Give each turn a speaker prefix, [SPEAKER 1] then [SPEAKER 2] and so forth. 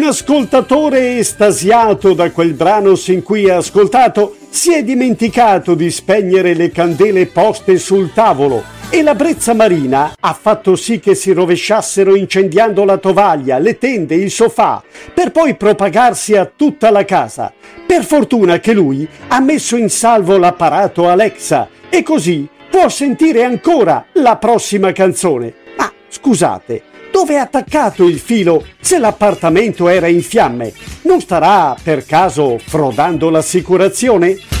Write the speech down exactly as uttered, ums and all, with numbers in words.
[SPEAKER 1] ascoltatore estasiato da quel brano sin qui ascoltato si è dimenticato di spegnere le candele poste sul tavolo e la brezza marina ha fatto sì che si rovesciassero incendiando la tovaglia, le tende, il sofà, per poi propagarsi a tutta la casa. Per fortuna che lui ha messo in salvo l'apparato Alexa e così può sentire ancora la prossima canzone. Ma scusate, dove è attaccato il filo se l'appartamento era in fiamme? Non starà per caso frodando l'assicurazione?